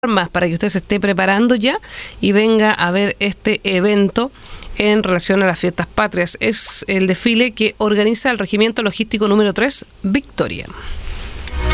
más para que usted se esté preparando ya y venga a ver este evento en relación a las fiestas patrias. Es el desfile que organiza el Regimiento Logístico número 3, Victoria.